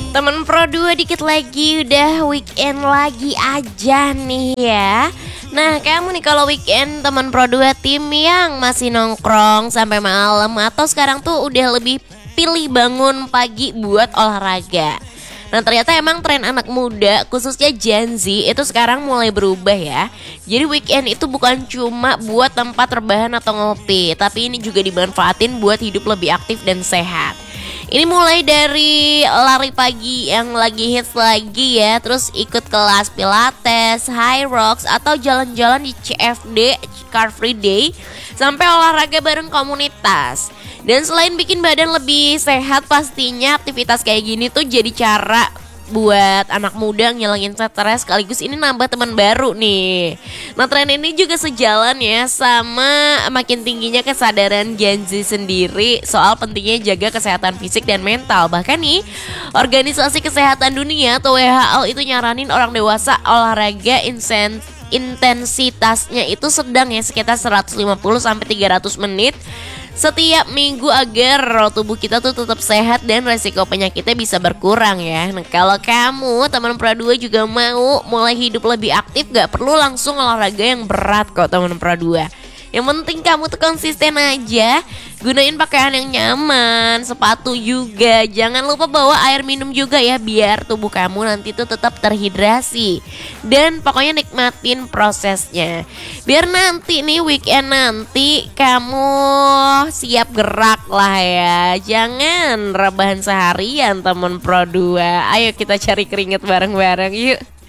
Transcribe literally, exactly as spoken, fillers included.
Temen Pro dua dikit lagi udah weekend lagi aja nih ya. Nah kamu nih kalau weekend temen Pro dua tim yang masih nongkrong sampai malam atau sekarang tuh udah lebih pilih bangun pagi buat olahraga. Nah ternyata emang tren anak muda khususnya Gen Z itu sekarang mulai berubah ya. Jadi weekend itu bukan cuma buat tempat rebahan atau ngopi, tapi ini juga dimanfaatin buat hidup lebih aktif dan sehat. Ini mulai dari lari pagi yang lagi hits lagi ya, terus ikut kelas pilates, high rocks, atau jalan-jalan di C F D, Car Free Day, sampai olahraga bareng komunitas. Dan selain bikin badan lebih sehat, pastinya aktivitas kayak gini tuh jadi cara buat anak muda ngilangin stres, sekaligus ini nambah teman baru nih. Nah tren ini juga sejalan ya sama makin tingginya kesadaran Gen Z sendiri soal pentingnya jaga kesehatan fisik dan mental. Bahkan nih Organisasi Kesehatan Dunia atau W H O itu nyaranin orang dewasa olahraga insen intensitasnya itu sedang ya, sekitar seratus lima puluh sampai tiga ratus menit setiap minggu agar tubuh kita tuh tetap sehat dan resiko penyakitnya bisa berkurang ya. Nah kalau kamu teman Pro dua juga mau mulai hidup lebih aktif, gak perlu langsung olahraga yang berat kok teman Pro dua. Yang penting kamu tuh konsisten aja, gunain pakaian yang nyaman, sepatu juga. Jangan lupa bawa air minum juga ya, biar tubuh kamu nanti tuh tetap terhidrasi. Dan pokoknya nikmatin prosesnya, biar nanti nih weekend nanti kamu siap gerak lah ya. Jangan rebahan seharian teman Pro dua. Ayo kita cari keringet bareng-bareng yuk.